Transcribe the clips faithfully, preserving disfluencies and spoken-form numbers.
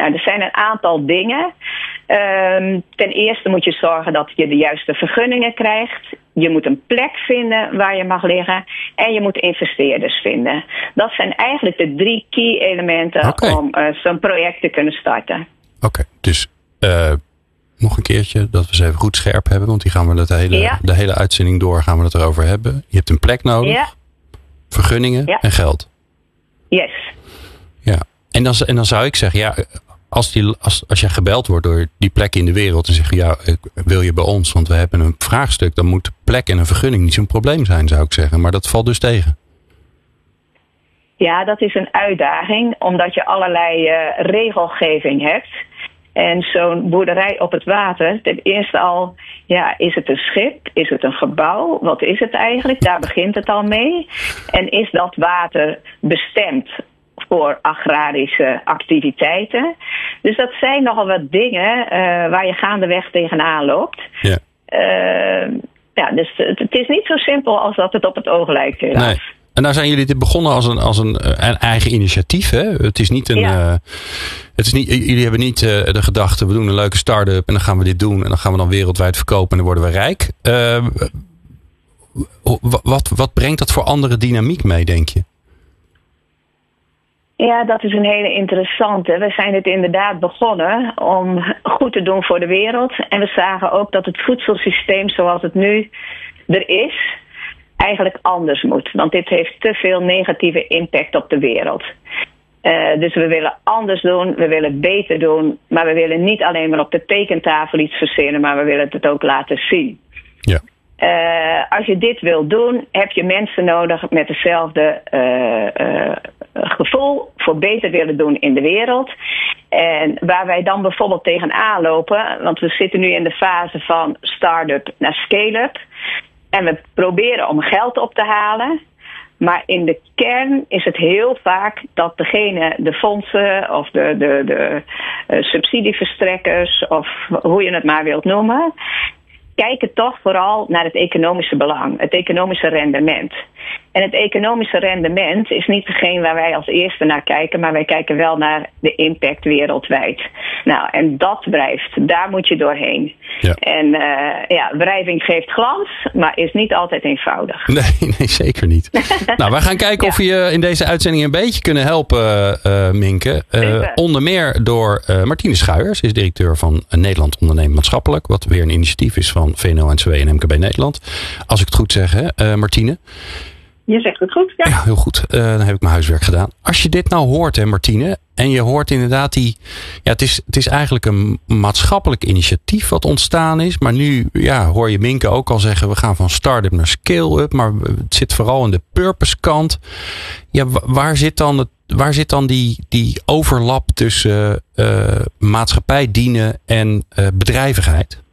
Nou, er zijn een aantal dingen. Um, ten eerste moet je zorgen dat je de juiste vergunningen krijgt. Je moet een plek vinden waar je mag liggen. En je moet investeerders vinden. Dat zijn eigenlijk de drie key elementen okay. om uh, zo'n project te kunnen starten. Oké, okay, dus uh, nog een keertje dat we ze even goed scherp hebben. Want die gaan we de hele, ja. de hele uitzending door gaan we het erover hebben. Je hebt een plek nodig. Ja. Vergunningen ja. en geld. Yes. Ja, en dan, en dan zou ik zeggen, ja, als, die, als, als je gebeld wordt door die plekken in de wereld en zeggen, ja, wil je bij ons, want we hebben een vraagstuk, dan moet plek en een vergunning niet zo'n probleem zijn, zou ik zeggen. Maar dat valt dus tegen. Ja, dat is een uitdaging, omdat je allerlei uh, regelgeving hebt. En zo'n boerderij op het water, ten eerste al, ja, is het een schip? Is het een gebouw? Wat is het eigenlijk? Daar begint het al mee. En is dat water bestemd voor agrarische activiteiten? Dus dat zijn nogal wat dingen uh, waar je gaandeweg tegenaan loopt. Ja. Uh, ja, dus het, het is niet zo simpel als dat het op het oog lijkt, helaas. Nee. En nou zijn jullie dit begonnen als een, als een, een eigen initiatief, hè? Het is niet een. Ja. Uh, het is niet, jullie hebben niet uh, de gedachte, we doen een leuke start-up en dan gaan we dit doen en dan gaan we dan wereldwijd verkopen en dan worden we rijk. Uh, wat, wat brengt dat voor andere dynamiek mee, denk je? Ja, dat is een hele interessante. We zijn het inderdaad begonnen om goed te doen voor de wereld. En we zagen ook dat het voedselsysteem zoals het nu er is, eigenlijk anders moet. Want dit heeft te veel negatieve impact op de wereld. Uh, dus we willen anders doen, we willen beter doen. Maar we willen niet alleen maar op de tekentafel iets verzinnen, maar we willen het ook laten zien. Ja. Uh, als je dit wil doen, heb je mensen nodig met hetzelfde uh, uh, gevoel voor beter willen doen in de wereld. En waar wij dan bijvoorbeeld tegenaan lopen, want we zitten nu in de fase van start-up naar scale-up. En we proberen om geld op te halen. Maar in de kern is het heel vaak dat degene, de fondsen of de, de, de uh, subsidieverstrekkers of hoe je het maar wilt noemen, kijken toch vooral naar het economische belang, het economische rendement. En het economische rendement is niet degene waar wij als eerste naar kijken, maar wij kijken wel naar de impact wereldwijd. Nou, en dat wrijft, daar moet je doorheen. Ja. En uh, ja, wrijving geeft glans, maar is niet altijd eenvoudig. Nee, nee zeker niet. Nou, wij gaan kijken ja. of we je in deze uitzending een beetje kunnen helpen, uh, Minke. Uh, onder meer door uh, Martine Schuijers, is directeur van Nederland Ondernemen Maatschappelijk, wat weer een initiatief is van V N O N C W en M K B Nederland. Als ik het goed zeg, hè, uh, Martine? Je zegt het goed, ja. Ja, heel goed. Uh, dan heb ik mijn huiswerk gedaan. Als je dit nou hoort, hè, Martine, en je hoort inderdaad die, ja, het is, het is eigenlijk een maatschappelijk initiatief wat ontstaan is, maar nu, ja, hoor je Minke ook al zeggen, we gaan van start-up naar scale-up, maar het zit vooral in de purpose kant. Ja, waar zit dan het, waar zit dan die, die overlap tussen uh, maatschappij dienen en uh, bedrijvigheid?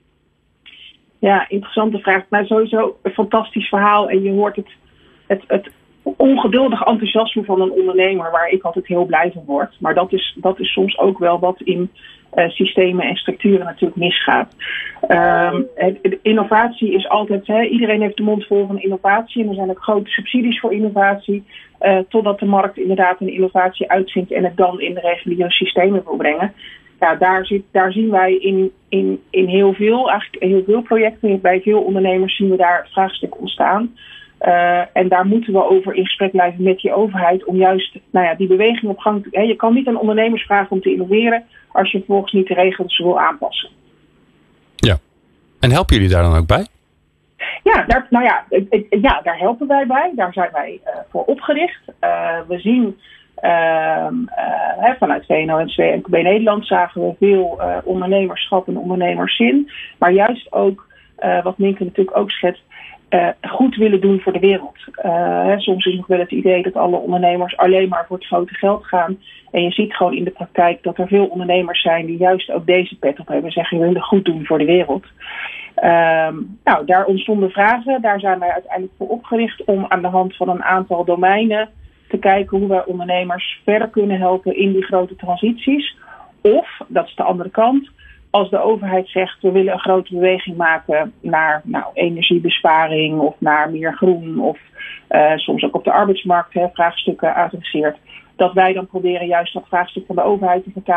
Ja, interessante vraag. Maar sowieso een fantastisch verhaal en je hoort het Het, het ongeduldig enthousiasme van een ondernemer waar ik altijd heel blij van word. Maar dat is, dat is soms ook wel wat in uh, systemen en structuren natuurlijk misgaat. Um, het, innovatie is altijd, hè, iedereen heeft de mond vol van innovatie en er zijn ook grote subsidies voor innovatie. Uh, totdat de markt inderdaad een innovatie uitvindt en het dan in de reguliere systemen wil brengen. Ja, daar, zit, daar zien wij in, in, in heel veel, eigenlijk heel veel projecten, bij veel ondernemers zien we daar het vraagstuk ontstaan. Uh, en daar moeten we over in gesprek blijven met die overheid om juist nou ja, die beweging op gang te brengen. Je kan niet aan ondernemers vragen om te innoveren als je vervolgens niet de regels wil aanpassen. Ja, en helpen jullie daar dan ook bij? Ja, daar, nou ja, ja, daar helpen wij bij. Daar zijn wij uh, voor opgericht. Uh, we zien uh, uh, vanuit V N O N C W en M K B Nederland zagen we veel uh, ondernemerschap en ondernemerszin. Maar juist ook, uh, wat Minke natuurlijk ook schetst, Uh, goed willen doen voor de wereld. Uh, hè, soms is nog wel het idee dat alle ondernemers alleen maar voor het grote geld gaan. En je ziet gewoon in de praktijk dat er veel ondernemers zijn die juist ook deze pet op hebben en zeggen, we willen goed doen voor de wereld. Uh, nou, daar ontstonden vragen. Daar zijn wij uiteindelijk voor opgericht om aan de hand van een aantal domeinen te kijken hoe wij ondernemers verder kunnen helpen in die grote transities. Of, dat is de andere kant, als de overheid zegt, we willen een grote beweging maken naar nou, energiebesparing of naar meer groen of uh, soms ook op de arbeidsmarkt hè, vraagstukken adresseert, dat wij dan proberen juist dat vraagstuk van de overheid te vertalen